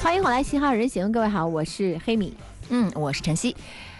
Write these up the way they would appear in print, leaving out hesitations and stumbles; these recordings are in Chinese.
欢迎回来，信号人行，各位好，我是黑米， 我是晨曦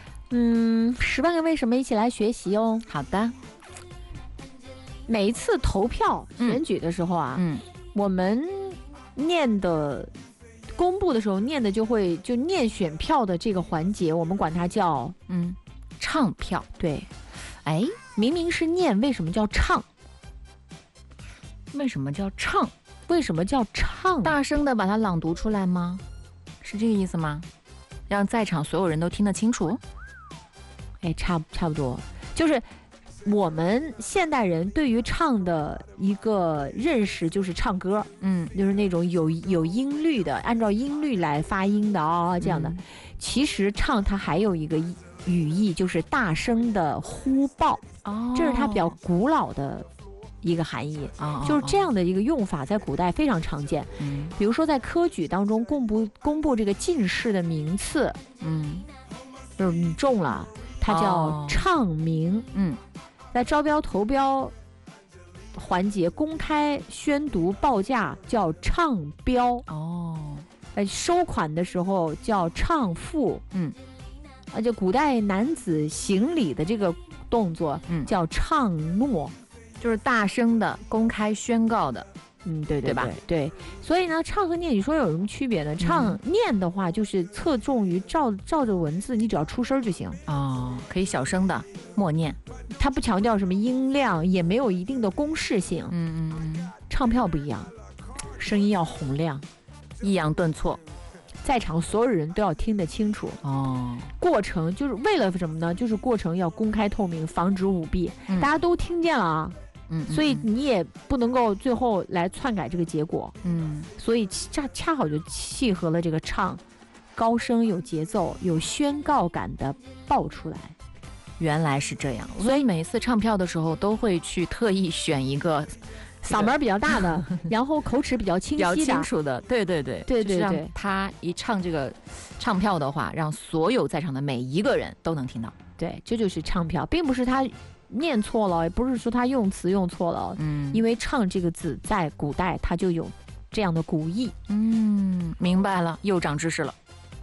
，10万个为什么一起来学习哦。 好的， 每一次投票选举的时候啊，我们念的公布的时候念的就念选票的这个环节，我们管它叫唱票。 对，哎，明明是念，为什么叫唱？ 为什么叫唱？ 为什么叫唱？ 大声的把它朗读出来吗？是这个意思吗？让在场所有人都听得清楚？ 哎，差不多，就是我们现代人对于唱的一个认识就是唱歌，就是那种有音律的，按照音律来发音的这样的。其实唱它还有一个语义，就是大声的呼报，这是它比较古老的一个含义，就是这样的一个用法在古代非常常见。比如说在科举当中公布这个进士的名次，就是你中了，它叫唱名。在招标投标环节公开宣读报价叫唱标。收款的时候叫唱付。而且古代男子行礼的这个动作叫唱诺， 就是大声的公开宣告的。 对吧？ 对，所以呢，唱和念你说有什么区别呢？唱念的话就是侧重于照着文字，你只要出声就行。 可以小声的默念， 它不强调什么音量，也没有一定的公式性。唱票不一样，声音要洪亮， 抑扬顿挫， 在场所有人都要听得清楚。过程就是为了什么呢？就是过程要公开透明，防止舞弊，大家都听见了啊。所以你也不能够最后来篡改这个结果。所以恰好就契合了这个唱，高声有节奏，有宣告感的报出来。 原来是这样，所以每一次唱票的时候都会去特意选一个嗓门比较大的，然后口齿比较清晰的， 比较清楚的。对，就是让他一唱这个唱票的话，让所有在场的每一个人都能听到。 对，这就是唱票，并不是他念错了，也不是说他用词用错了。因为唱这个字在古代它就有这样的古义。 明白了，又长知识了。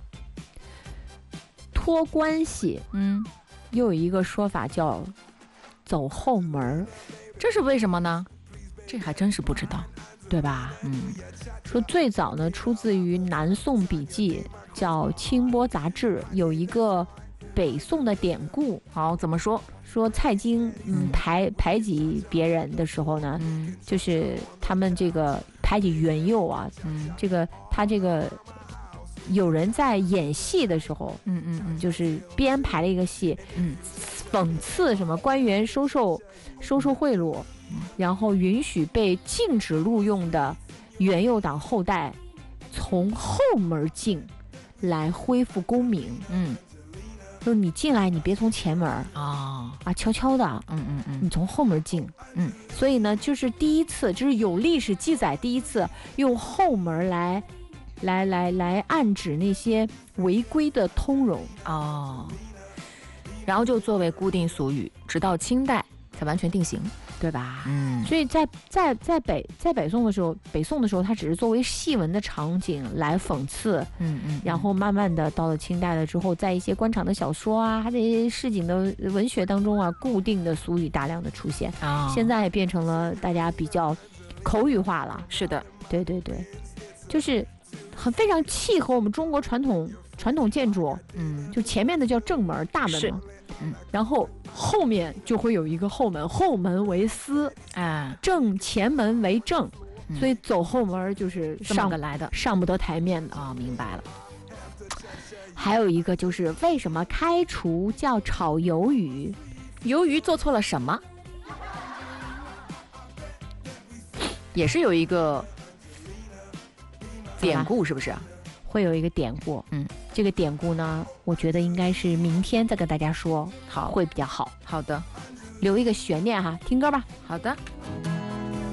托关系，又有一个说法叫走后门， 这是为什么呢？这还真是不知道， 对吧？说最早呢出自于南宋笔记，叫《清波杂志》，有一个北宋的典故。 好，怎么说？ 说蔡京排挤别人的时候呢，就是他们这个排挤元佑啊，他这个有人在演戏的时候，就是编排了一个戏，讽刺什么官员收受贿赂，然后允许被禁止录用的元佑党后代从后门进来恢复功名。就是你进来，你别从前门悄悄的，你从后门进。所以呢，就是第一次，就是有历史记载，第一次用后门来暗指那些违规的通融。 然后就作为固定俗语，直到清代才完全定型， 对吧？所以在北宋的时候，它只是作为戏文的场景来讽刺。然后慢慢的到了清代了之后，在一些官场的小说啊，还有市井的文学当中啊，固定的俗语大量的出现。现在也变成了大家比较口语化了。 是的， 对，就是非常契合我们中国传统建筑。就前面的叫正门大门嘛。然后后面就会有一个后门，后门为司，前门为正，所以走后门就是这么个来的， 上不得台面的。 明白了。 还有一个就是为什么开除叫炒鱿鱼？ 鱿鱼做错了什么？也是有一个典故，是不是？ 会有一个典故。这个典故呢，我觉得应该是明天再跟大家说，会比较好。 好的， 留一个悬念哈，听歌吧。 好的。